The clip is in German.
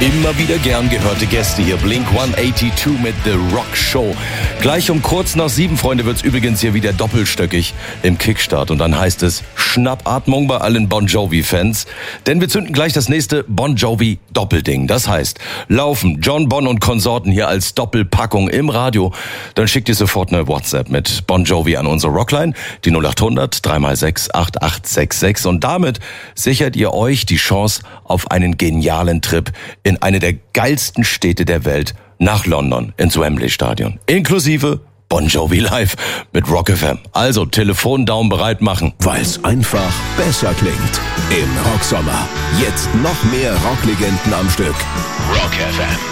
Immer wieder gern gehörte Gäste hier. Blink 182 mit The Rock Show. Gleich um kurz nach 7, Freunde, wird's übrigens hier wieder doppelstöckig im Kickstart. Und dann heißt es Schnappatmung bei allen Bon Jovi-Fans. Denn wir zünden gleich das nächste Bon Jovi-Doppelding. Das heißt, laufen John Bon und Konsorten hier als Doppelpackung im Radio. Dann schickt ihr sofort eine WhatsApp mit Bon Jovi an unsere Rockline, die 0800 3x6 8866. Und damit sichert ihr euch die Chance auf einen genialen Trip in eine der geilsten Städte der Welt, nach London, ins Wembley-Stadion. Inklusive Bon Jovi live mit Rock FM. Also Telefondaumen bereit machen. Weil's einfach besser klingt. Im Rocksommer. Jetzt noch mehr Rocklegenden am Stück. Rock FM.